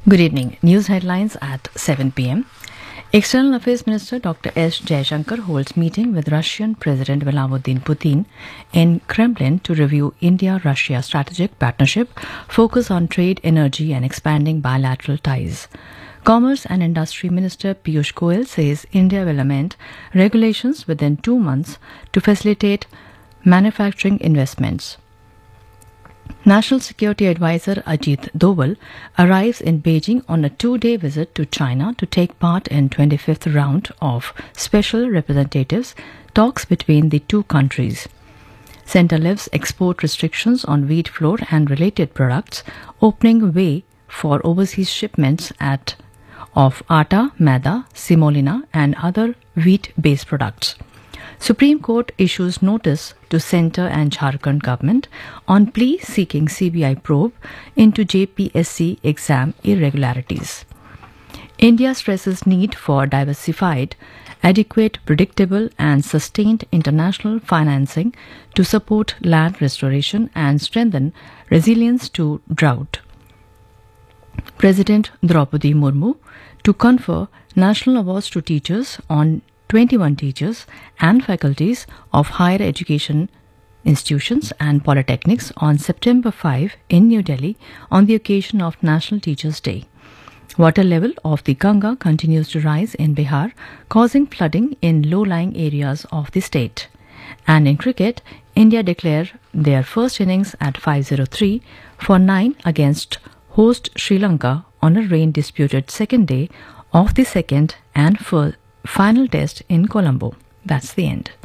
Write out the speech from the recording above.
Good evening. News headlines at 7 p.m. External Affairs Minister Dr. S. Jaishankar holds meeting with Russian President Vladimir Putin in Kremlin to review India-Russia strategic partnership, focus on trade, energy and expanding bilateral ties. Commerce and Industry Minister Piyush Goyal says India will amend regulations within 2 months to facilitate manufacturing investments. National Security Advisor Ajit Doval arrives in Beijing on a 2-day visit to China to take part in 25th round of Special Representatives talks between the two countries. Centre lifts export restrictions on wheat flour and related products, opening way for overseas shipments of atta, maida, semolina and other wheat-based products. Supreme Court issues notice to Centre and Jharkhand government on plea seeking CBI probe into JPSC exam irregularities. India stresses need for diversified, adequate, predictable and sustained international financing to support land restoration and strengthen resilience to drought. President Draupadi Murmu to confer national awards to teachers on 21 teachers and faculties of higher education institutions and polytechnics on September 5 in New Delhi on the occasion of National Teachers' Day. Water level of the Ganga continues to rise in Bihar, causing flooding in low-lying areas of the state. And in cricket, India declare their first innings at 503 for 9 against host Sri Lanka on a rain-disputed second day of the second and final test in Colombo. That's the end.